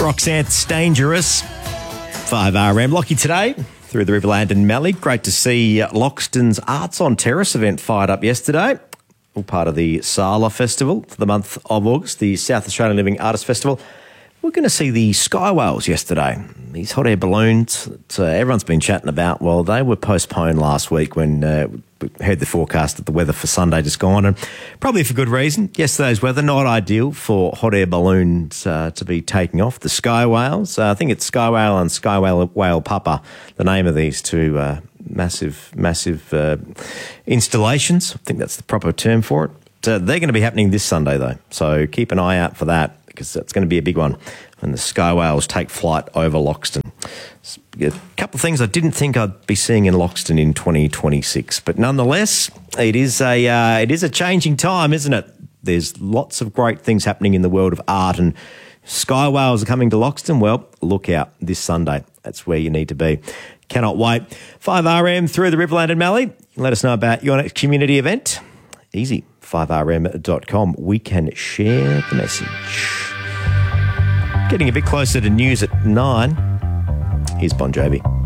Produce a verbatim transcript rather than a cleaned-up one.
Roxanne's Dangerous. five R M. Lockie today through the Riverland and Mallee. Great to see Loxton's Arts on Terrace event fired up yesterday. All part of the Sala Festival for the month of August, the South Australian Living Artists Festival. We're going to see the Sky Whales yesterday. These hot air balloons that uh, everyone's been chatting about. Well, they were postponed last week when uh, we heard the forecast that the weather for Sunday just gone, and probably for good reason. Yesterday's weather, not ideal for hot air balloons uh, to be taking off. The Sky Whales, uh, I think it's Sky Whale and Sky Whale, Whale Papa, the name of these two uh, massive, massive uh, installations. I think that's the proper term for it. Uh, they're going to be happening this Sunday, though, so keep an eye out for that, because that's going to be a big one when the Sky Whales take flight over Loxton. A couple of things I didn't think I'd be seeing in Loxton in twenty twenty-six, but nonetheless, it is a uh, it is a changing time, isn't it? There's lots of great things happening in the world of art, and Sky Whales are coming to Loxton. Well, look out this Sunday. That's where you need to be. Cannot wait. five R M through the Riverland and Mallee. Let us know about your next community event. Easy. five R M dot com. We can share the message. Getting a bit closer to news at nine. Here's Bon Jovi.